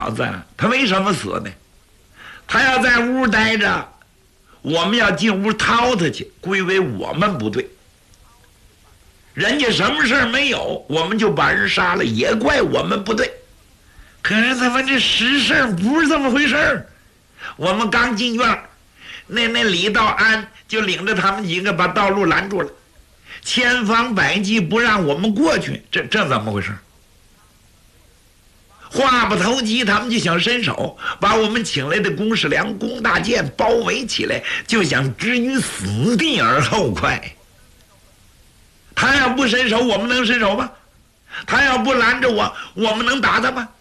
子他为什么死呢？他要在屋待着，我们要进屋掏他去，归为我们不对。人家什么事没有，我们就把人杀了，也怪我们不对。可是他们这实事不是这么回事。我们刚进院，那李道安就领着他们几个把道路拦住了，千方百计不让我们过去。这怎么回事？话不投机，他们就想伸手把我们请来的公事良、龚大健包围起来，就想置于死地而后快。他要不伸手，我们能伸手吗？他要不拦着我，我们能打他吗？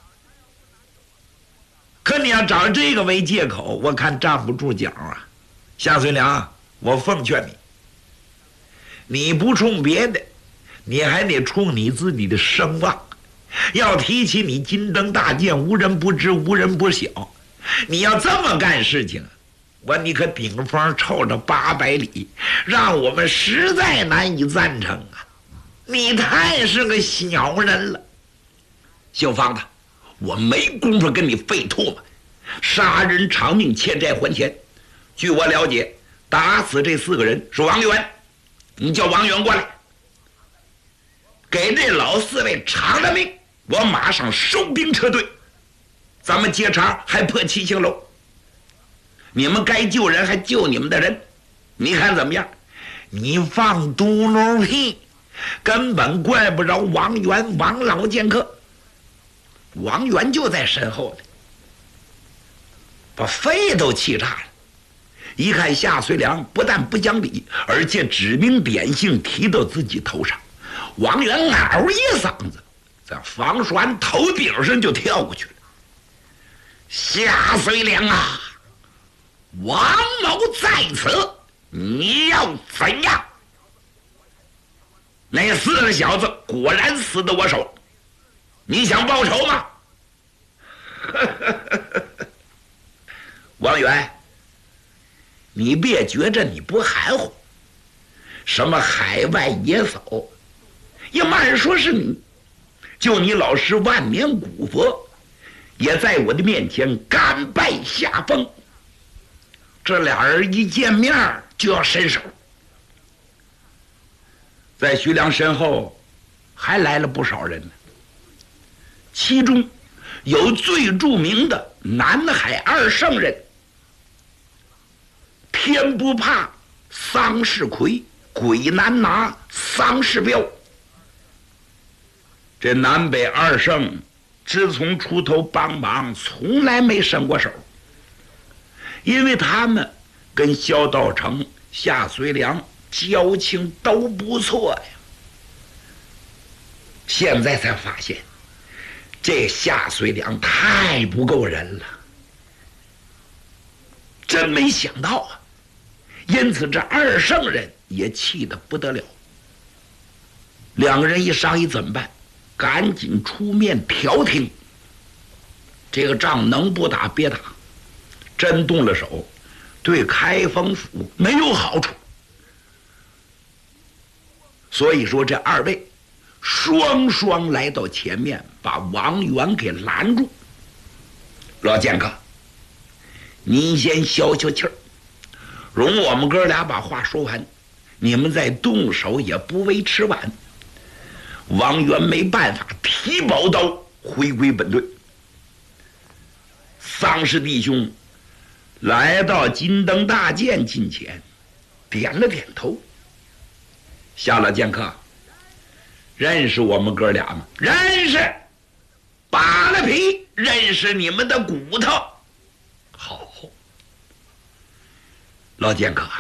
可你要找这个为借口，我看站不住脚啊。夏遂良，我奉劝你，你不冲别的，你还得冲你自己的声望。要提起你金灯大剑，无人不知，无人不晓。你要这么干事情，你可顶风臭着800里，让我们实在难以赞成啊！你太是个小人了。姓方的，我没工夫跟你费唾沫。杀人偿命，欠债还钱。据我了解，打死这4个人是王元，你叫王元过来，给这老4位偿了命。我马上收兵撤退，咱们接茬还破七星楼。你们该救人还救你们的人，你看怎么样？你放嘟噜屁，根本怪不着王元、王老剑客。王元就在身后呢，把肺都气炸了。一看夏遂良不但不讲理，而且指名点姓提到自己头上，王元嗷一嗓子，在房栓头顶上就跳过去了。夏遂良啊，王某在此，你要怎样？那4个小子果然死在我手，你想报仇吗？王元，你别觉着你不含糊，什么海外野嫂，也慢说是你，就你老师万年古佛，也在我的面前甘拜下风。这俩人一见面就要伸手。在徐良身后还来了不少人呢，其中有最著名的南海2圣人，天不怕丧事魁，鬼难拿丧事彪。这南北2圣自从出头帮忙，从来没伸过手，因为他们跟萧道成、夏遂良交情都不错呀。现在才发现，这夏遂良太不够人了，真没想到啊！因此，这2圣人也气得不得了。2个人一商议怎么办，赶紧出面调停。这个仗能不打别打，真动了手，对开封府没有好处。所以说，这2位双双来到前面，把王元给拦住。老剑客，你先消消气儿，容我们哥俩把话说完，你们再动手也不为迟晚。王元没办法，提宝刀回归本队。丧氏弟兄来到金灯大剑近前，点了点头。夏老剑客，认识我们哥俩吗？认识，扒了皮，认识你们的骨头。好，老剑客，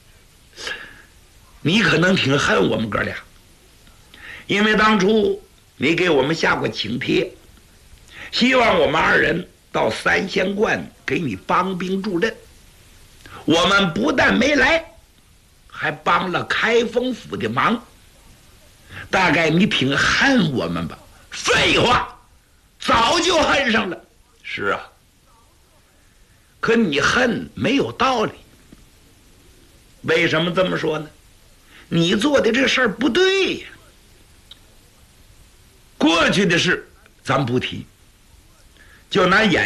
你可能挺恨我们哥俩，因为当初你给我们下过请帖，希望我们2人到3仙观给你帮兵助阵。我们不但没来，还帮了开封府的忙。大概你挺恨我们吧？废话，早就恨上了。是啊，可你恨没有道理。为什么这么说呢？你做的这事儿不对呀。过去的事咱不提， 就拿眼